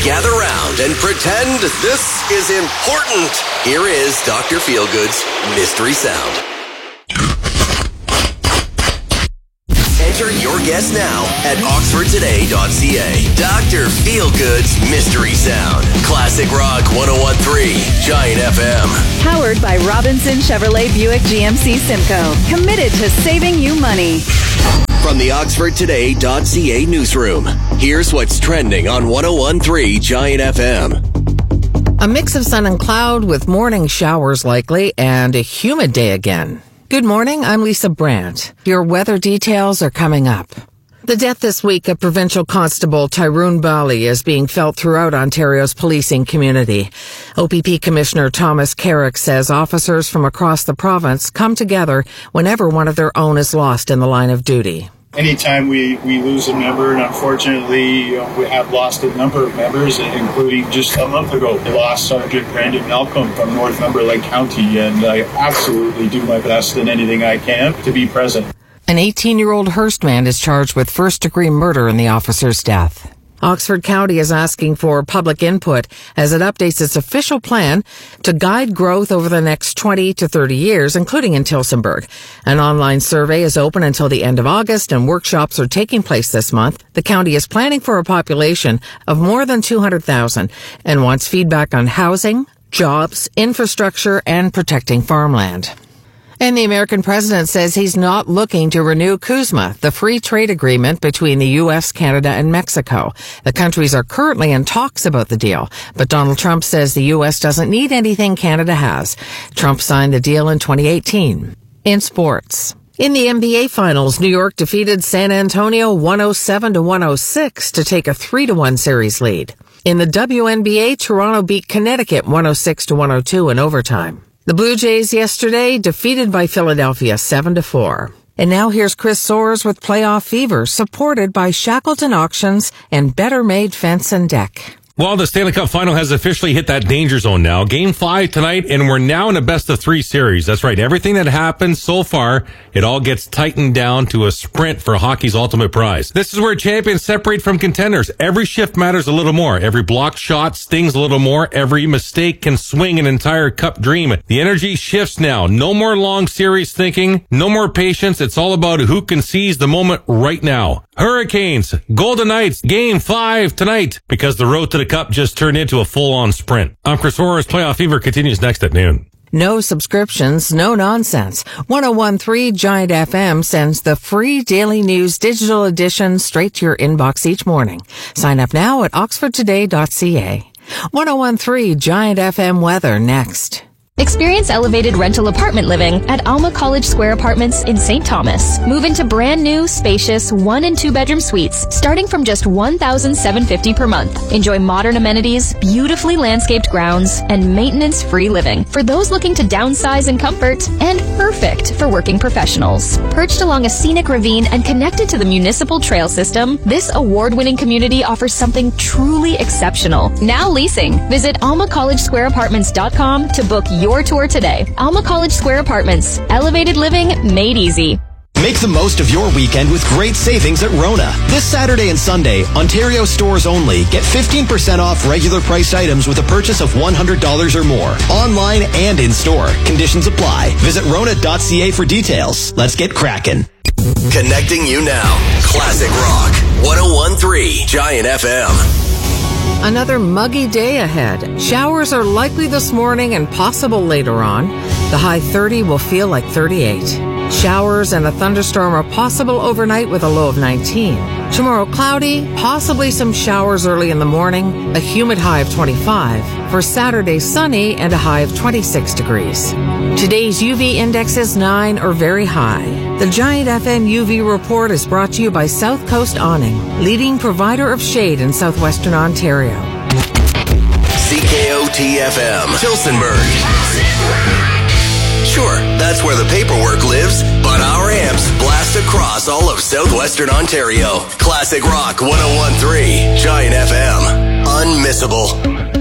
gather round and pretend this is important. Here is Dr. Feelgood's Mystery Sound. Enter your guess now at oxfordtoday.ca. Dr. Feelgood's Mystery Sound. Classic Rock 101.3 Giant FM. Powered by Robinson Chevrolet Buick GMC Simcoe. Committed to saving you money. From the oxfordtoday.ca newsroom, here's what's trending on 101.3 Giant FM. A mix of sun and cloud with morning showers likely and a humid day again. Good morning, I'm Lisa Brandt. Your weather details are coming up. The death this week of Provincial Constable Tyrone Bali is being felt throughout Ontario's policing community. OPP Commissioner Thomas Carrick says officers from across the province come together whenever one of their own is lost in the line of duty. Anytime we lose a member, and unfortunately we have lost a number of members, including just a month ago, we lost Sergeant Brandon Malcolm from Northumberland County, and I absolutely do my best and anything I can to be present. An 18-year-old Hearst man is charged with first-degree murder in the officer's death. Oxford County is asking for public input as it updates its official plan to guide growth over the next 20 to 30 years, including in Tillsonburg. An online survey is open until the end of August, and workshops are taking place this month. The county is planning for a population of more than 200,000 and wants feedback on housing, jobs, infrastructure, and protecting farmland. And the American president says he's not looking to renew CUSMA, the free trade agreement between the U.S., Canada, and Mexico. The countries are currently in talks about the deal, but Donald Trump says the U.S. doesn't need anything Canada has. Trump signed the deal in 2018. In sports. In the NBA Finals, New York defeated San Antonio 107-106 to take a 3-1 series lead. In the WNBA, Toronto beat Connecticut 106-102 in overtime. The Blue Jays yesterday defeated by Philadelphia 7-4. And now here's Chris Soares with Playoff Fever, supported by Shackleton Auctions and Better Made Fence and Deck. Well, the Stanley Cup Final has officially hit that danger zone now. Game 5 tonight, and we're now in a best-of-3 series. That's right. Everything that happened so far, it all gets tightened down to a sprint for hockey's ultimate prize. This is where champions separate from contenders. Every shift matters a little more. Every blocked shot stings a little more. Every mistake can swing an entire cup dream. The energy shifts now. No more long series thinking. No more patience. It's all about who can seize the moment right now. Hurricanes, Golden Knights, Game 5 tonight, because the road to the Cup just turned into a full-on sprint. I'm Chris Soares. Playoff Fever continues next at noon. No subscriptions, no nonsense. 101.3 Giant FM sends the free Daily News digital edition straight to your inbox each morning. Sign up now at oxfordtoday.ca. 101.3 Giant FM weather next. Experience elevated rental apartment living at Alma College Square Apartments in St. Thomas. Move into brand new, spacious 1- and 2-bedroom suites starting from just $1,750 per month. Enjoy modern amenities, beautifully landscaped grounds, and maintenance-free living for those looking to downsize in comfort, and perfect for working professionals. Perched along a scenic ravine and connected to the municipal trail system, this award-winning community offers something truly exceptional. Now leasing. Visit almacollegesquareapartments.com to book your tour today. Alma College Square Apartments. Elevated living made easy. Make the most of your weekend with great savings at Rona. This Saturday and Sunday, Ontario stores only. Get 15% off regular priced items with a purchase of $100 or more. Online and in-store. Conditions apply. Visit Rona.ca for details. Let's get cracking. Connecting you now. Classic Rock 101.3 Giant FM. Another muggy day ahead. Showers are likely this morning and possible later on. The high 30 will feel like 38. Showers and a thunderstorm are possible overnight with a low of 19. Tomorrow cloudy, possibly some showers early in the morning, a humid high of 25. For Saturday sunny and a high of 26 degrees. Today's UV index is 9 or very high. The Giant FM UV report is brought to you by South Coast Awning, leading provider of shade in southwestern Ontario. CKOT-FM, Tillsonburg. Sure, that's where the paperwork lives, but our amps blast across all of southwestern Ontario. Classic Rock 101.3 Giant FM. Unmissable.